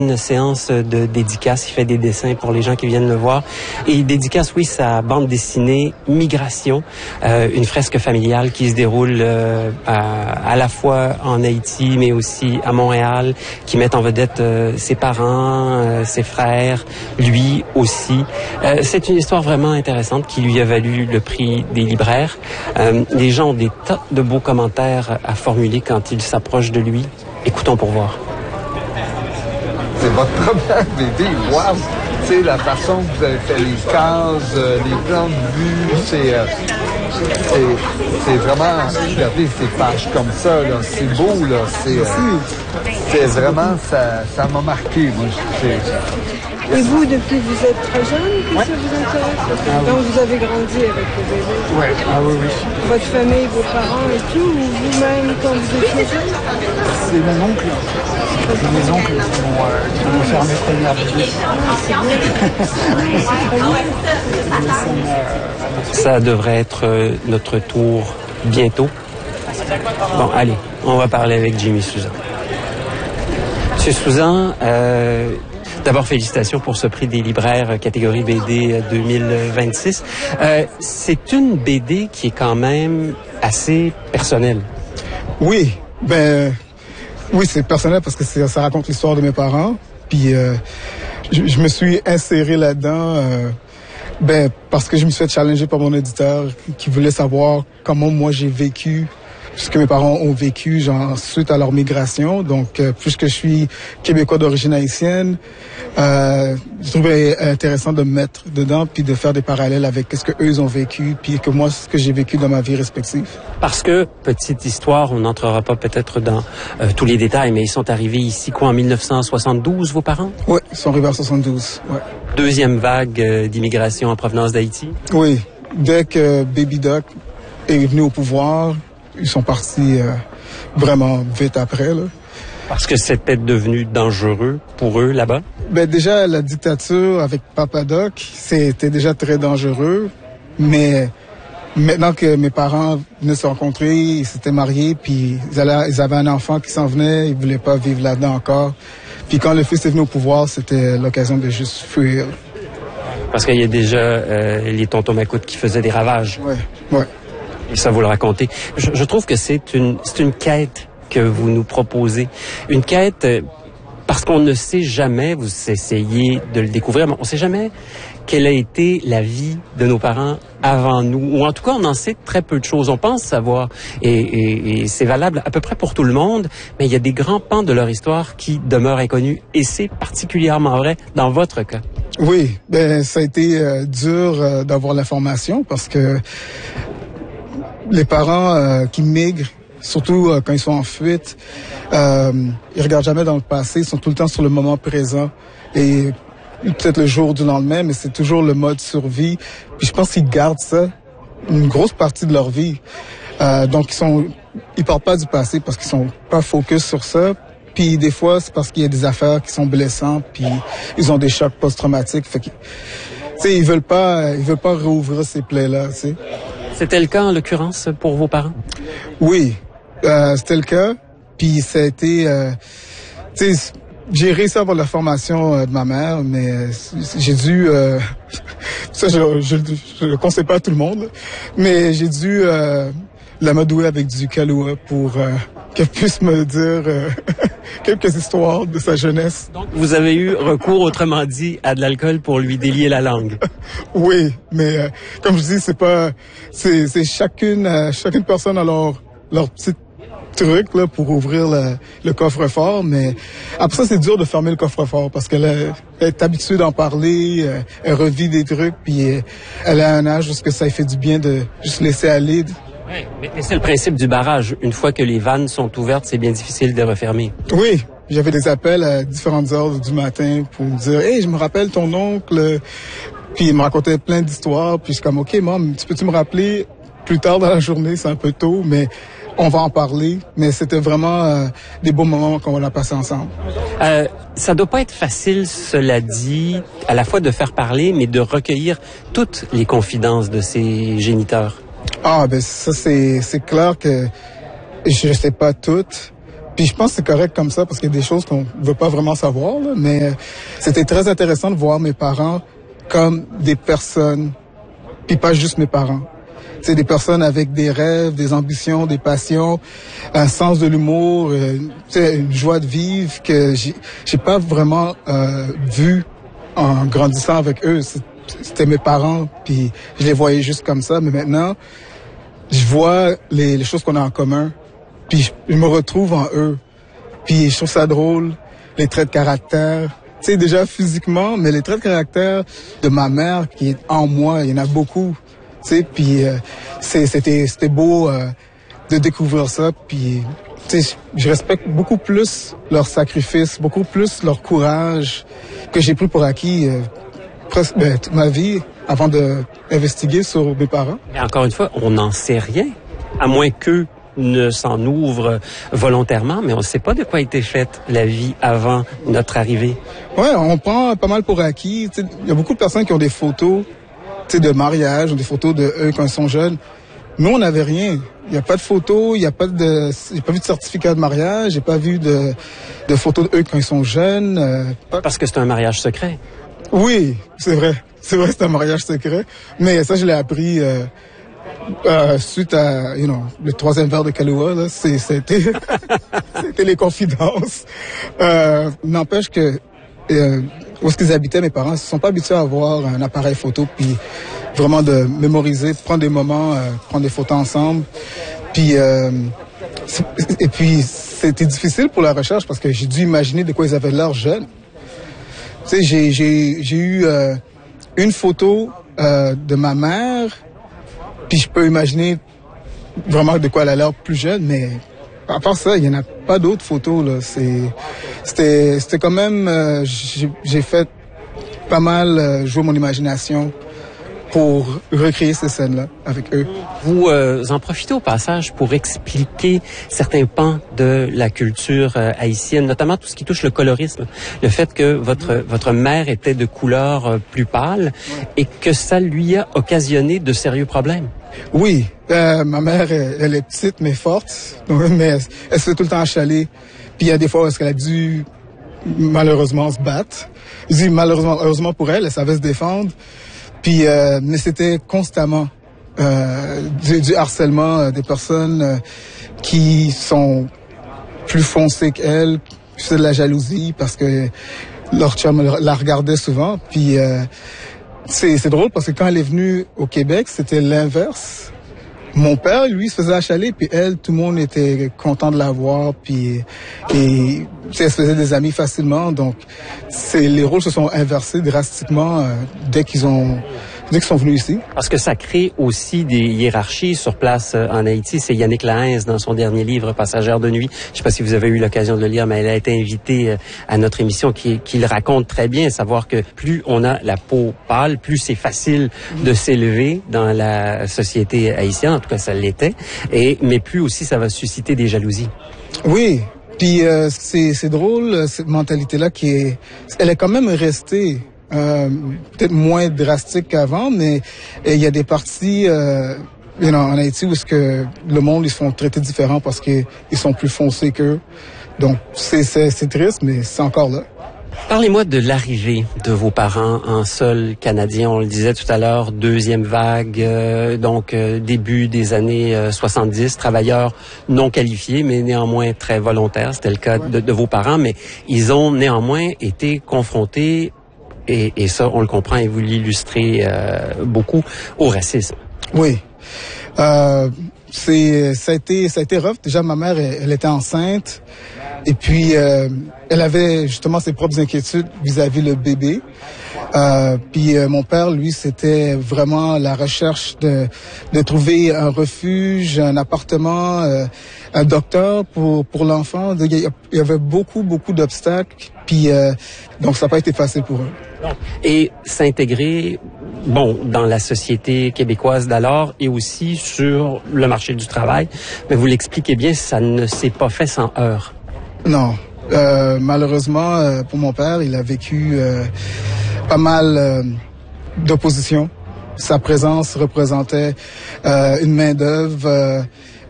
une séance de dédicace. Il fait des dessins pour les gens qui viennent le voir. Et il dédicace, oui, sa bande dessinée Migration, une fresque familiale qui se déroule à la fois en Haïti, mais aussi à Montréal, qui met en vedette ses parents, ses frères, lui aussi. C'est une histoire vraiment intéressante qui lui a valu le prix des libraires. Les gens ont des tas de beaux commentaires à formuler quand ils s'approchent de lui. Écoutons pour voir. C'est votre première BD, wow! Tu sais, la façon que vous avez fait les cases, les plans de vue, c'est vraiment, regardez ces pages comme ça, là, c'est beau, là, c'est vraiment, ça m'a marqué, moi, Et vous, depuis que vous êtes très jeune, que ça vous intéresse? Donc, vous avez grandi avec le bébé? Oui, oui. Votre famille, vos parents et tout, ou vous-même quand vous étiez jeune? C'est mon oncle. C'est mes oncles qui m'ont fait mes premières BD. Ça devrait être notre tour bientôt. Bon, allez, on va parler avec Jimmy Souzan. Monsieur Souzan, d'abord, félicitations pour ce prix des libraires catégorie BD 2026. C'est une BD qui est quand même assez personnelle. Oui, oui, c'est personnel parce que ça raconte l'histoire de mes parents. Puis je me suis inséré là-dedans parce que je me suis fait challenger par mon éditeur qui voulait savoir comment moi j'ai vécu ce que mes parents ont vécu, genre, suite à leur migration. Donc, puisque je suis québécois d'origine haïtienne, je trouvais intéressant de me mettre dedans puis de faire des parallèles avec ce que eux ont vécu puis que moi, ce que j'ai vécu dans ma vie respective. Parce que, petite histoire, on n'entrera pas peut-être dans tous les détails, mais ils sont arrivés ici, en 1972, vos parents? Oui, ils sont arrivés en 72, ouais. Deuxième vague d'immigration en provenance d'Haïti? Oui, dès que Baby Doc est venu au pouvoir, ils sont partis vraiment vite après, là. Parce que c'était devenu dangereux pour eux là-bas? Déjà, la dictature avec Papa Doc, c'était déjà très dangereux. Mais maintenant que mes parents venaient se rencontrer, ils s'étaient mariés, puis ils avaient un enfant qui s'en venait, ils voulaient pas vivre là-dedans encore. Puis quand le fils est venu au pouvoir, c'était l'occasion de juste fuir. Parce qu'il y a déjà les tontons macoutes qui faisaient des ravages. Ouais. Et ça, vous le racontez. Je trouve que c'est une quête que vous nous proposez. Une quête parce qu'on ne sait jamais, vous essayez de le découvrir, mais on ne sait jamais quelle a été la vie de nos parents avant nous. Ou en tout cas, on en sait très peu de choses. On pense savoir, et c'est valable à peu près pour tout le monde, mais il y a des grands pans de leur histoire qui demeurent inconnus. Et c'est particulièrement vrai dans votre cas. Oui, ça a été dur d'avoir l'information parce que les parents qui migrent, surtout quand ils sont en fuite, ils regardent jamais dans le passé, ils sont tout le temps sur le moment présent et peut-être le jour du lendemain, mais c'est toujours le mode survie. Puis je pense qu'ils gardent ça une grosse partie de leur vie. Donc ils parlent pas du passé parce qu'ils sont pas focus sur ça. Puis des fois c'est parce qu'il y a des affaires qui sont blessantes, puis ils ont des chocs post-traumatiques. Fait que, tu sais, ils veulent pas réouvrir ces plaies-là, tu sais. C'était le cas, en l'occurrence, pour vos parents? Oui, c'était le cas. Puis ça a été... tu sais, j'ai réussi à avoir la formation de ma mère, mais j'ai dû... ça, je le conseille pas à tout le monde, mais j'ai dû l'amadouer avec du Kahlua pour qu'elle puisse me dire quelques histoires de sa jeunesse. Donc, vous avez eu recours, autrement dit, à de l'alcool pour lui délier la langue. Oui, mais comme je dis, c'est chacune personne a leur petit truc là pour ouvrir le coffre-fort, mais après ça c'est dur de fermer le coffre-fort parce qu'elle est habituée d'en parler, elle revit des trucs, puis elle a un âge où ça lui fait du bien de juste laisser aller. Oui, mais c'est le principe du barrage. Une fois que les vannes sont ouvertes, c'est bien difficile de les refermer. Oui, j'avais des appels à différentes heures du matin pour me dire « Hey, je me rappelle ton oncle ». Puis il me racontait plein d'histoires. Puis je suis comme « OK, maman, peux-tu me rappeler plus tard dans la journée? C'est un peu tôt, mais on va en parler. » Mais c'était vraiment des beaux moments qu'on a passés ensemble. Ça doit pas être facile, cela dit, à la fois de faire parler, mais de recueillir toutes les confidences de ses géniteurs. Ah, ça, c'est clair que je sais pas toutes, Puis je pense que c'est correct comme ça parce qu'il y a des choses qu'on veut pas vraiment savoir, là, mais c'était très intéressant de voir mes parents comme des personnes, puis pas juste mes parents. C'est des personnes avec des rêves, des ambitions, des passions, un sens de l'humour, une joie de vivre que j'ai pas vraiment vu en grandissant avec eux. C'était mes parents, puis je les voyais juste comme ça. Mais maintenant, je vois les choses qu'on a en commun, puis je me retrouve en eux. Puis je trouve ça drôle, les traits de caractère. Tu sais, déjà physiquement, mais les traits de caractère de ma mère qui est en moi, il y en a beaucoup. Tu sais, puis c'était beau de découvrir ça. Puis tu sais, je respecte beaucoup plus leur sacrifice, beaucoup plus leur courage que j'ai pris pour acquis presque toute ma vie avant d'investiguer sur mes parents. Mais encore une fois, on n'en sait rien, à moins qu'eux ne s'en ouvrent volontairement, mais on ne sait pas de quoi était faite la vie avant notre arrivée. Ouais, on prend pas mal pour acquis. Il y a beaucoup de personnes qui ont des photos de mariage ou des photos de eux quand ils sont jeunes. Nous, on n'avait rien. Il n'y a pas de photos, j'ai pas vu de certificat de mariage, j'ai pas vu de photos de eux quand ils sont jeunes. Parce que c'est un mariage secret. Oui, c'est vrai. C'est vrai, c'est un mariage secret. Mais ça, je l'ai appris suite à, le 3e verre de Kahlua, là. C'était les confidences. N'empêche que où est-ce qu'ils habitaient, mes parents, ils se sont pas habitués à avoir un appareil photo, puis vraiment de mémoriser, de prendre des moments, prendre des photos ensemble. Puis et puis c'était difficile pour la recherche parce que j'ai dû imaginer de quoi ils avaient l'air jeunes. Tu sais, j'ai eu une photo de ma mère, puis je peux imaginer vraiment de quoi elle a l'air plus jeune, mais à part ça, il y en a pas d'autres photos là. C'était quand même, j'ai fait pas mal jouer mon imagination pour recréer ces scènes-là avec eux. Vous en profitez au passage pour expliquer certains pans de la culture haïtienne, notamment tout ce qui touche le colorisme. Le fait que votre mère était de couleur plus pâle et que ça lui a occasionné de sérieux problèmes. Oui, ma mère, elle est petite mais forte, mais elle se fait tout le temps achaler. Puis il y a des fois où est-ce qu'elle a dû malheureusement se battre. Je dis malheureusement, heureusement pour elle, elle savait se défendre. Puis mais c'était constamment du harcèlement, des personnes qui sont plus foncées qu'elle, qui faisaient de la jalousie parce que leur chum la regardait souvent. Puis c'est drôle parce que quand elle est venue au Québec, c'était l'inverse. Mon père, lui, se faisait achaler, puis elle, tout le monde était content de la voir, puis elle se faisait des amis facilement. Donc, les rôles se sont inversés drastiquement dès qu'ils sont venus ici. Parce que ça crée aussi des hiérarchies sur place en Haïti. C'est Yannick Lahainze dans son dernier livre, Passagère de nuit. Je ne sais pas si vous avez eu l'occasion de le lire, mais elle a été invitée à notre émission qui le raconte très bien, savoir que plus on a la peau pâle, plus c'est facile de s'élever dans la société haïtienne. En tout cas, ça l'était. Mais plus aussi, ça va susciter des jalousies. Oui. Puis c'est drôle, cette mentalité-là elle est quand même restée. Peut-être moins drastique qu'avant, mais il y a des parties en Haïti où est-ce que le monde, ils se font traiter différents parce qu'ils sont plus foncés qu'eux. Donc, c'est triste, mais c'est encore là. Parlez-moi de l'arrivée de vos parents en sol canadien. On le disait tout à l'heure, deuxième vague, début des années 70, travailleurs non qualifiés, mais néanmoins très volontaires. C'était le cas de vos parents, mais ils ont néanmoins été confrontés, et ça, on le comprend et vous l'illustrez beaucoup, au racisme. Oui. Ça a été rough. Déjà, ma mère, elle était enceinte. Et puis, elle avait justement ses propres inquiétudes vis-à-vis le bébé. Puis mon père, lui, c'était vraiment la recherche de trouver un refuge, un appartement, un docteur pour l'enfant. Il y avait beaucoup d'obstacles. Puis donc ça n'a pas été facile pour eux. Et s'intégrer, dans la société québécoise d'alors et aussi sur le marché du travail. Mais vous l'expliquez bien, ça ne s'est pas fait sans heurts. Non. Malheureusement, pour mon père, il a vécu pas mal d'opposition. Sa présence représentait une main-d'œuvre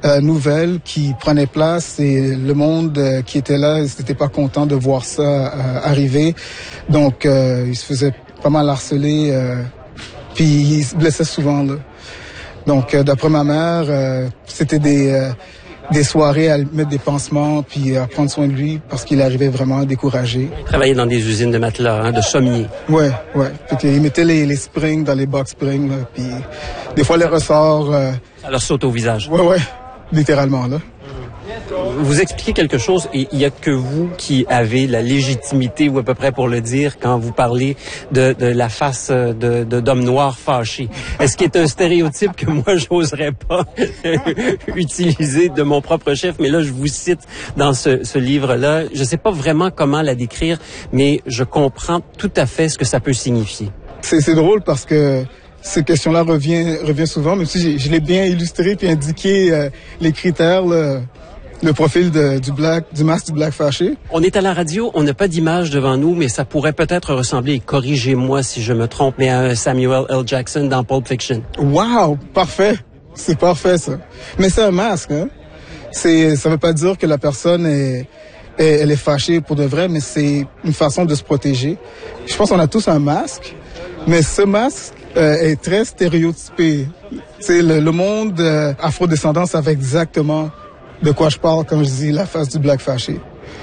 nouvelles qui prenaient place et le monde qui était là, ils n'étaient pas contents de voir ça arriver. Donc, ils se faisaient pas mal harceler, puis ils se blessaient souvent, là. Donc, d'après ma mère, c'était des soirées à mettre des pansements puis à prendre soin de lui parce qu'il arrivait vraiment découragé. Il travaillait dans des usines de matelas, de sommiers. Ouais. Puis il mettait les springs dans les box springs, là, puis des fois les ressorts. Ça leur saute au visage. Ouais, littéralement là. Vous expliquez quelque chose et il y a que vous qui avez la légitimité ou à peu près pour le dire quand vous parlez de la face d'homme noir fâché. Est-ce qu'il est un stéréotype que moi j'oserais pas utiliser de mon propre chef, mais là je vous cite dans ce livre-là. Je sais pas vraiment comment la décrire, mais je comprends tout à fait ce que ça peut signifier. C'est drôle parce que ces questions-là revient souvent, même si je l'ai bien illustré puis indiqué les critères, là. Le profil du masque du black fâché. On est à la radio, on n'a pas d'image devant nous, mais ça pourrait peut-être ressembler, et corrigez-moi si je me trompe, mais à Samuel L. Jackson dans Pulp Fiction. Wow, parfait. C'est parfait, ça. Mais c'est un masque, hein. Ça veut pas dire que la personne elle est fâchée pour de vrai, mais c'est une façon de se protéger. Je pense qu'on a tous un masque, mais ce masque est très stéréotypé. C'est le monde afrodescendant savait exactement de quoi je parle quand je dis la face du black fâché.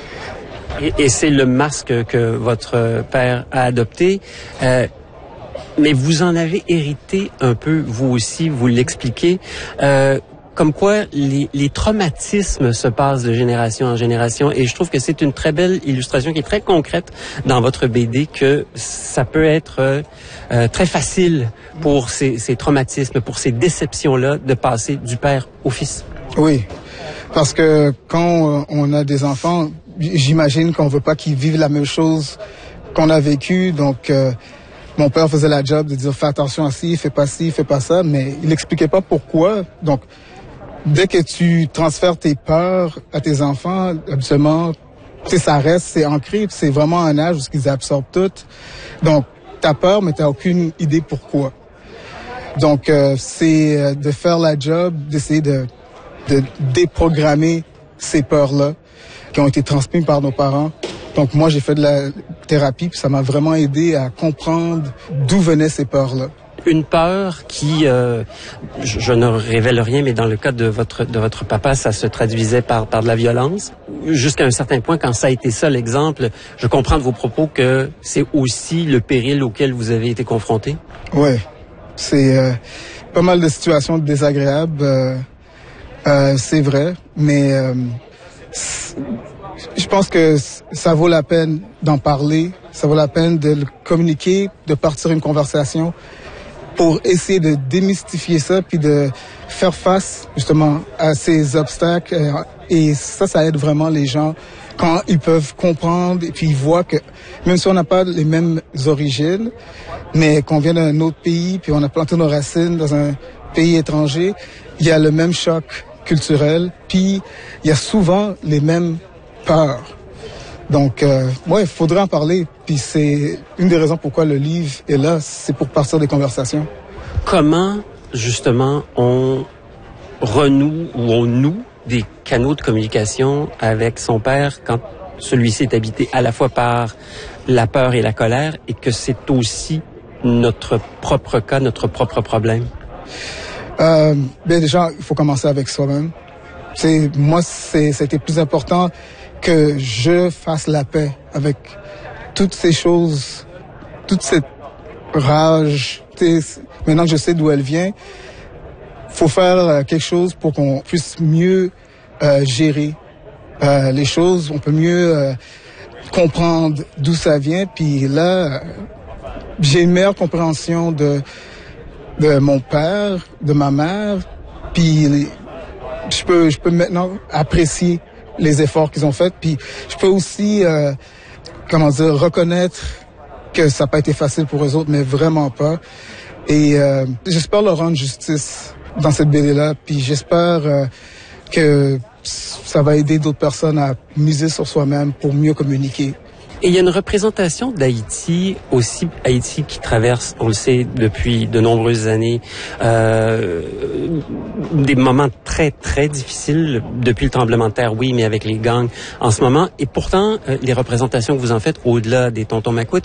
Et c'est le masque que votre père a adopté. Mais vous en avez hérité un peu, vous aussi, vous l'expliquez. Comme quoi les traumatismes se passent de génération en génération. Et je trouve que c'est une très belle illustration qui est très concrète dans votre BD, que ça peut être très facile pour ces traumatismes, pour ces déceptions-là, de passer du père au fils. Oui. Parce que quand on a des enfants, j'imagine qu'on veut pas qu'ils vivent la même chose qu'on a vécu. Donc, mon père faisait la job de dire fais attention à ci, fais pas ça, mais il expliquait pas pourquoi. Donc, dès que tu transfères tes peurs à tes enfants, habituellement, ça reste, c'est ancré, c'est vraiment un âge où ils absorbent tout. Donc, t'as peur, mais t'as aucune idée pourquoi. Donc, c'est de faire la job, d'essayer de déprogrammer ces peurs-là qui ont été transmises par nos parents. Donc moi, j'ai fait de la thérapie, puis ça m'a vraiment aidé à comprendre d'où venaient ces peurs-là. Une peur qui, je ne révèle rien, mais dans le cas de votre papa, ça se traduisait par de la violence. Jusqu'à un certain point, quand ça a été ça l'exemple, je comprends de vos propos que c'est aussi le péril auquel vous avez été confronté. Ouais, c'est pas mal de situations désagréables. C'est vrai, mais je pense que ça vaut la peine d'en parler, ça vaut la peine de le communiquer, de partir une conversation pour essayer de démystifier ça puis de faire face justement à ces obstacles. Et ça aide vraiment les gens quand ils peuvent comprendre et puis ils voient que même si on n'a pas les mêmes origines, mais qu'on vient d'un autre pays puis on a planté nos racines dans un pays étranger, il y a le même choc culturel, puis il y a souvent les mêmes peurs. Donc, il faudrait en parler. Puis c'est une des raisons pourquoi le livre est là, c'est pour partir des conversations. Comment, justement, on renoue ou on noue des canaux de communication avec son père quand celui-ci est habité à la fois par la peur et la colère et que c'est aussi notre propre cas, notre propre problème? Déjà, il faut commencer avec soi-même. C'était plus important que je fasse la paix avec toutes ces choses, toute cette rage. Maintenant que je sais d'où elle vient, faut faire quelque chose pour qu'on puisse mieux gérer les choses. On peut mieux comprendre d'où ça vient. Puis là, j'ai une meilleure compréhension de mon père, de ma mère, puis je peux maintenant apprécier les efforts qu'ils ont faits, puis je peux aussi, reconnaître que ça n'a pas été facile pour eux autres, mais vraiment pas. Et j'espère leur rendre justice dans cette BD-là, puis j'espère que ça va aider d'autres personnes à miser sur soi-même pour mieux communiquer. Et il y a une représentation d'Haïti aussi, Haïti qui traverse, on le sait, depuis de nombreuses années, des moments très, très difficiles depuis le tremblement de terre, oui, mais avec les gangs en ce moment. Et pourtant, les représentations que vous en faites, au-delà des Tontons Macoutes,